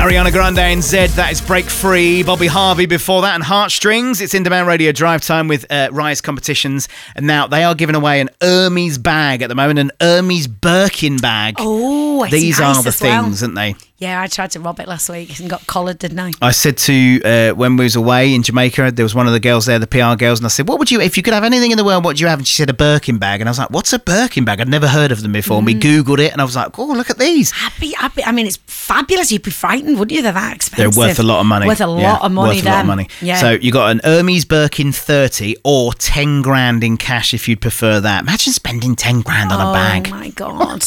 Ariana Grande and Zed, that is Break Free. Bobby Harvey before that, and Heartstrings. It's In Demand Radio Drive Time with Rise Competitions. And now they are giving away an Hermes bag at the moment, an Hermes Birkin bag. Oh, it's These nice are the as well. things, aren't they? Yeah, I tried to rob it last week and got collared, didn't I? I said to, when we was away in Jamaica, there was one of the girls there, the PR girls, and I said, what would you, if you could have anything in the world, what would you have? And she said a Birkin bag. And I was like, what's a Birkin bag? I'd never heard of them before. And we Googled it, and I was like, oh, look at these. I mean, it's fabulous. You'd be frightened, wouldn't you? They're that expensive. They're worth a lot of money. Worth a lot of money, worth a lot of money. Yeah. So you got an Hermes Birkin 30 or 10 grand in cash if you'd prefer that. Imagine spending 10 grand on a bag. Oh, my God.